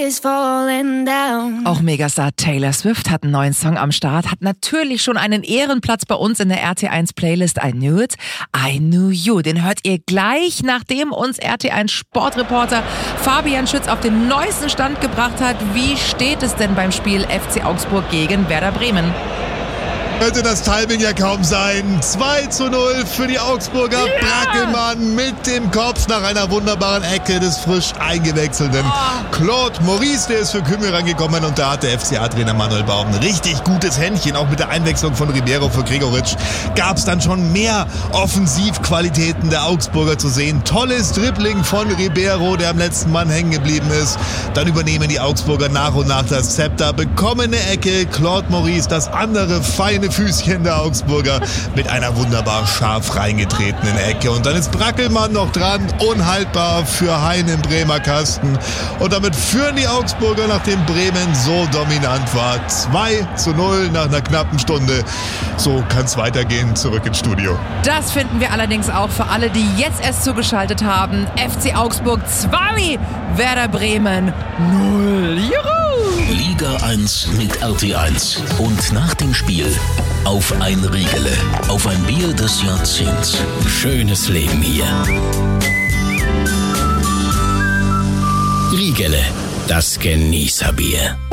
is falling down. Auch Megastar Taylor Swift hat einen neuen Song am Start, hat natürlich schon einen Ehrenplatz bei uns in der RT1-Playlist I Knew It, I Knew You. Den hört ihr gleich, nachdem uns RT1-Sportreporter Fabian Schütz auf den neuesten Stand gebracht hat. Wie steht es denn beim Spiel FC Augsburg gegen Werder Bremen? Könnte das Timing ja kaum sein. 2:0 für die Augsburger. Ja! Brackelmann mit dem Kopf nach einer wunderbaren Ecke des frisch eingewechselten Claude Maurice. Der ist für Kümmel rangekommen und da hat der FCA-Trainer Manuel Baum ein richtig gutes Händchen. Auch mit der Einwechslung von Ribeiro für Gregoritsch gab es dann schon mehr Offensivqualitäten der Augsburger zu sehen. Tolles Dribbling von Ribeiro, der am letzten Mann hängen geblieben ist. Dann übernehmen die Augsburger nach und nach das Zepter. Bekommen eine Ecke. Claude Maurice, das andere feine Füßchen der Augsburger mit einer wunderbar scharf reingetretenen Ecke. Und dann ist Brackelmann noch dran, unhaltbar für Hein im Bremer Kasten. Und damit führen die Augsburger, nachdem Bremen so dominant war, 2:0 nach einer knappen Stunde. So kann es weitergehen, zurück ins Studio. Das finden wir allerdings auch für alle, die jetzt erst zugeschaltet haben. FC Augsburg 2, Werder Bremen 0. Juhu! Liga 1 mit RT1. Und nach dem Spiel auf ein Riegele, auf ein Bier des Jahrzehnts. Schönes Leben hier. Riegele, das Genießerbier.